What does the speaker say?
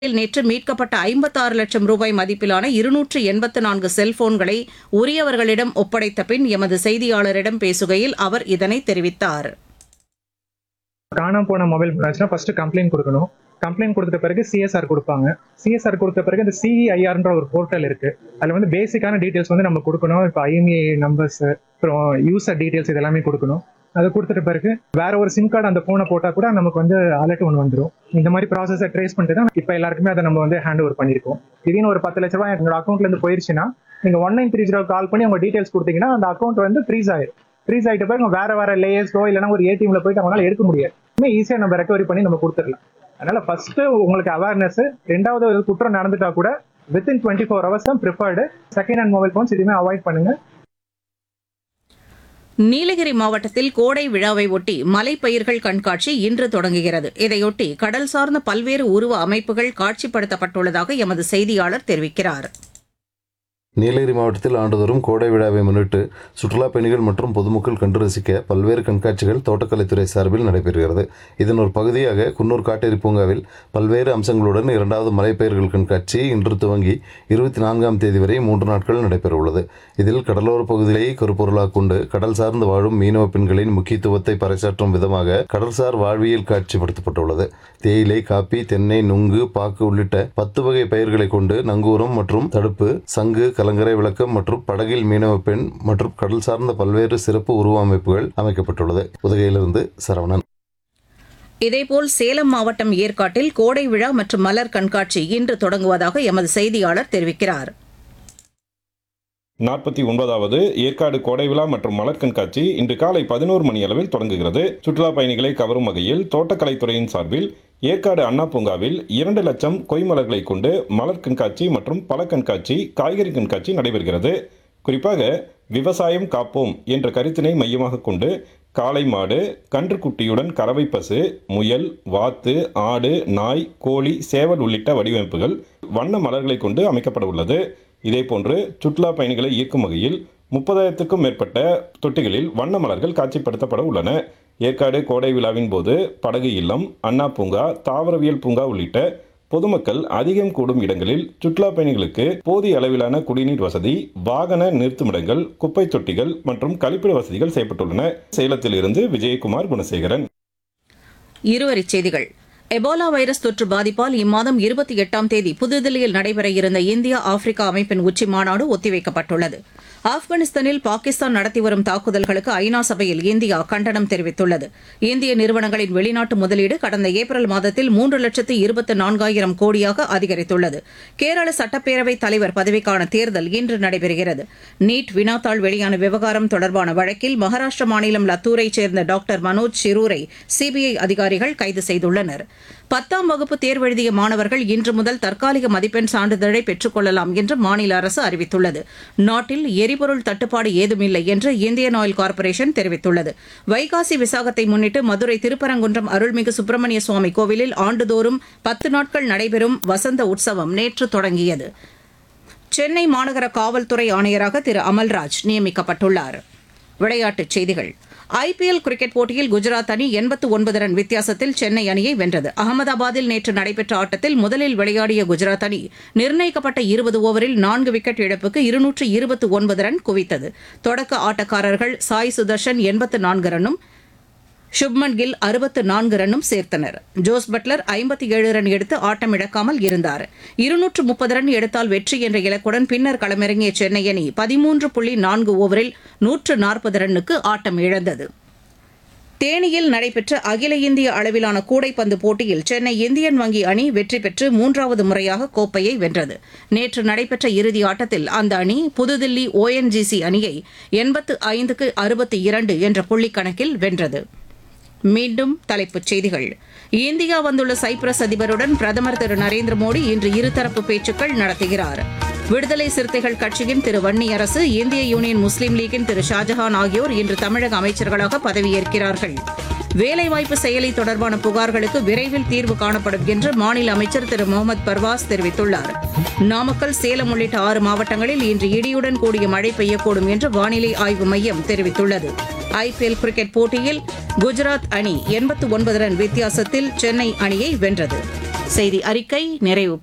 நேற்று மீட்கப்பட்ட 56 லட்சம் ரூபாய் மதிப்பிலான 284 செல்போன்களை உரியவர்களிடம் ஒப்படைத்த பின் எமது செய்தியாளரிடம் பேசுகையில் அவர் இதனை தெரிவித்தார். காணாம போன மொபைல் போனாச்சுன்னா ஃபர்ஸ்ட் கம்ப்ளைண்ட் கொடுக்கணும். கம்ப்ளைண்ட் கொடுத்த பிறகு சிஎஸ்ஆர் கொடுப்பாங்க. சிஎஸ்ஆர் கொடுத்த பிறகு இந்த சிஇஐஆர்ன்ற ஒரு போர்ட்டல் இருக்கு. அதுல வந்து பேசிக்கான டீடைல்ஸ் வந்து நம்ம கொடுக்கணும். இப்போ ஐஎம்இஐ நம்பர்ஸ், அப்புறம் யூசர் டீடைல்ஸ் இது எல்லாமே கொடுக்கணும். அதை கொடுத்துட்ட பிறகு வேற ஒரு சிம் கார்டு அந்த போனை போட்டா கூட நமக்கு வந்து அலர்ட் ஒன்று வந்துடும். இந்த மாதிரி ப்ராசஸை ட்ரேஸ் பண்ணிட்டு தான் இப்போ எல்லாருக்குமே அதை நம்ம வந்து ஹேண்ட் ஓவர் பண்ணியிருக்கோம். திடீர்னு ஒரு 10 லட்ச ரூபாய் எங்களோட அக்கௌண்ட்ல இருந்து போயிருச்சுன்னா நீங்க 1930 கால் பண்ணி உங்க டீடைல்ஸ் கொடுத்தீங்கன்னா அந்த அக்கௌண்ட் வந்து ஃப்ரீஸ் ஆயிடும். ஃப்ரீஸ் ஆகிட்ட பிறகு வேற லேயர்ஸோ இல்லைன்னா ஒரு ஏடிஎம்ல போயிட்டு அவங்களால எடுக்க முடியாது. ஈஸியா நம்ம ரெக்கவரி பண்ணி நம்ம கொடுத்துடலாம். அதனால ஃபர்ஸ்ட் உங்களுக்கு அவேர்னஸ், ரெண்டாவது ஒரு குற்றம் நடந்துட்டா கூட வித்தின் 24 hours தான் preferred. Second hand mobile phones எதுவுமே அவாய்ட் பண்ணுங்க. நீலகிரி மாவட்டத்தில் கோடை விழாவை ஒட்டி மலைப்பயிர்கள் கண்காட்சி இன்று தொடங்குகிறது. இதையொட்டி கடல் சார்ந்த பல்வேறு உருவ அமைப்புகள் காட்சிப்படுத்தப்பட்டுள்ளதாக எமது செய்தியாளர் தெரிவிக்கிறார். நீலகிரி மாவட்டத்தில் ஆண்டுதோறும் கோடை விழாவை முன்னிட்டு சுற்றுலாப் பயணிகள் மற்றும் பொதுமக்கள் கண்டு ரசிக்க பல்வேறு கண்காட்சிகள் தோட்டக்கலைத்துறை சார்பில் நடைபெறுகிறது. இதன் ஒரு பகுதியாக குன்னூர் காட்டேரி பூங்காவில் பல்வேறு அம்சங்களுடன் 2வது மலைப்பயிர்கள் கண்காட்சி இன்று துவங்கி 24ஆம் தேதி வரை 3 நாட்கள் நடைபெறவுள்ளது. இதில் கடலோர பகுதியை கருப்பொருளாக கொண்டு கடல் சார்ந்து வாழும் மீனவ பெண்களின் முக்கியத்துவத்தை பறைசாற்றும் விதமாக கடல்சார் வாழ்வியல் காட்சிப்படுத்தப்பட்டுள்ளது. தேயிலை, காப்பி, தென்னை, நுங்கு, பாக்கு உள்ளிட்ட 10 வகை பயிர்களை கொண்டு நங்கூரம் மற்றும் தடுப்பு, சங்கு, கலங்கரை விளக்கம் மற்றும் படகில் மீனவ பெண் மற்றும் கடல் சார்ந்த பல்வேறு சிறப்பு உருவ அமைப்புகள் அமைக்கப்பட்டுள்ளது. உதகையிலிருந்து சரவணன். இதேபோல் சேலம் மாவட்டம் ஏற்காட்டில் கோடை விழா மற்றும் மலர் கண்காட்சி இன்று தொடங்குவதாக எமது செய்தியாளர் தெரிவிக்கிறார். 49வது ஏற்காடு கோடை விழா மற்றும் மலர் கண்காட்சி இன்று காலை 11 மணி அளவில் தொடங்குகிறது. சுற்றுலா பயணிகளை கவரும் வகையில் தோட்டக்கலைத்துறையின் சார்பில் ஏற்காடு அண்ணா பூங்காவில் 2 லட்சம் கொய்மலர்களை கொண்டு மலர் கண்காட்சி மற்றும் பழ கண்காட்சி, காய்கறி கண்காட்சி நடைபெறுகிறது. குறிப்பாக விவசாயம் காப்போம் என்ற கருத்தினை மையமாக கொண்டு காளை மாடு, கன்றுக்குட்டியுடன் கறவை பசு, முயல், வாத்து, ஆடு, நாய், கோழி, சேவல் உள்ளிட்ட வடிவமைப்புகள் வண்ண மலர்களை கொண்டு அமைக்கப்பட உள்ளது. இதேபோன்று சுற்றுலா பயணிகளை ஈர்க்கும் வகையில் 30,000க்கும் மேற்பட்ட தொட்டிகளில் வண்ண மலர்கள் காட்சிப்படுத்தப்பட உள்ளன. ஏற்காடு கோடை விழாவின் போது படகு இல்லம், அண்ணா பூங்கா, தாவரவியல் பூங்கா உள்ளிட்ட பொதுமக்கள் அதிகம் கூடும் இடங்களில் சுற்றுலா பயணிகளுக்கு போதிய அளவிலான குடிநீர் வசதி, வாகன நிறுத்துமிடங்கள், குப்பை தொட்டிகள் மற்றும் கழிப்பிட வசதிகள் செய்யப்பட்டுள்ளன. சேலத்தில் இருந்து விஜயகுமார் குணசேகரன். இருவரிச் செய்திகள். எபோலா வைரஸ் தொற்று பாதிப்பால் இம்மாதம் 28ஆம் தேதி புதுதில்லியில் நடைபெற இருந்த இந்தியா ஆப்பிரிக்கா அமைப்பின் உச்சி மாநாடு ஒத்திவைக்கப்பட்டுள்ளது. ஆப்கானிஸ்தானில் பாகிஸ்தான் நடத்தி வரும் தாக்குதல்களுக்கு ஐநா சபையில் இந்தியா கண்டனம் தெரிவித்துள்ளது. இந்திய நிறுவனங்களின் வெளிநாட்டு முதலீடு கடந்த ஏப்ரல் மாதத்தில் 3,24,000 கோடியாக அதிகரித்துள்ளது. கேரள சட்டப்பேரவைத் தலைவர் பதவிக்கான தேர்தல் இன்று நடைபெறுகிறது. நீட் வினாத்தாள் வெளியான விவகாரம் தொடர்பான வழக்கில் மகாராஷ்டிர மாநிலம் லத்தூரைச் சேர்ந்த டாக்டர் மனோஜ் சிரூரை சிபிஐ அதிகாரிகள் கைது செய்துள்ளனர். 10ஆம் வகுப்பு தேர்வெழுதிய மாணவர்கள் இன்று முதல் தற்காலிக மதிப்பெண் சான்றிதழை பெற்றுக் கொள்ளலாம் என்று மாநில அரசு அறிவித்துள்ளது. நாட்டில் எரிபொருள் தட்டுப்பாடு ஏதுமில்லை என்று இந்தியன் ஆயில் கார்ப்பரேஷன் தெரிவித்துள்ளது. வைகாசி விசாகத்தை முன்னிட்டு மதுரை திருப்பரங்குன்றம் அருள்மிகு சுப்பிரமணிய சுவாமி கோவிலில் ஆண்டுதோறும் 10 நாட்கள் நடைபெறும் வசந்த உற்சவம் நேற்று தொடங்கியது. சென்னை மாநகர காவல்துறை ஆணையராக திரு அமல்ராஜ் நியமிக்கப்பட்டுள்ளார். விளையாட்டுச் செய்திகள். ஐபிஎல் கிரிக்கெட் போட்டியில் குஜராத் அணி 89 ரன் வித்தியாசத்தில் சென்னை அணியை வென்றது. அகமதாபாத்தில் நேற்று நடைபெற்ற ஆட்டத்தில் முதலில் விளையாடிய குஜராத் அணி நிர்ணயிக்கப்பட்ட 20 ஓவரில் 4 விக்கெட் இழப்புக்கு 229 ரன் குவித்தது. தொடக்க ஆட்டக்காரர்கள் சாய் சுதர்ஷன் 84 ரன்னும், சுப்மன் கில் 64 ரன்னும் சேர்த்தனர். ஜோஸ் பட்லர் 57 ரன் எடுத்து ஆட்டமிழக்காமல் இருந்தார். 230 ரன் எடுத்தால் வெற்றி என்ற இலக்குடன் பின்னர் களமிறங்கிய சென்னை அணி 13.4 ஓவரில் 140 ரன்னுக்கு ஆட்டம் இழந்தது. தேனியில் நடைபெற்ற அகில இந்திய அளவிலான கூடைப்பந்து போட்டியில் சென்னை இந்தியன் வங்கி அணி வெற்றி பெற்று 3வது முறையாக கோப்பையை வென்றது. நேற்று நடைபெற்ற இறுதி ஆட்டத்தில் அந்த அணி புதுதில்லி ONGC அணியை 85-62 என்ற புள்ளிக்கணக்கில் வென்றது. மீண்டும் தலைப்புச் செய்திகள். இந்தியா வந்துள்ள சைப்ரஸ் அதிபருடன் பிரதமர் திரு நரேந்திர மோடி இன்று இருதரப்பு பேச்சுக்கள் நடத்துகிறார். விடுதலை சிறுத்தைகள் கட்சியின் திரு வன்னியரசு, இந்திய யூனியன் முஸ்லீம் லீக்கின் திரு ஷாஜஹான் ஆகியோர் இன்று தமிழக அமைச்சர்களாக பதவியேற்கிறார்கள். வேலைவாய்ப்பு செயலி தொடர்பான புகார்களுக்கு விரைவில் தீர்வு காணப்படும் என்று மாநில அமைச்சர் திரு முகமது பர்வாஸ் தெரிவித்துள்ளார். நாமக்கல், சேலம் உள்ளிட்ட 6 மாவட்டங்களில் இன்று இடியுடன் கூடிய மழை பெய்யக்கூடும் என்று வானிலை ஆய்வு மையம் தெரிவித்துள்ளது. ஐபிஎல் கிரிக்கெட் போட்டியில் குஜராத் அணி 89 ரன் வித்தியாசத்தில் சென்னை அணியை வென்றது. செய்தி அறிக்கை நிறைவு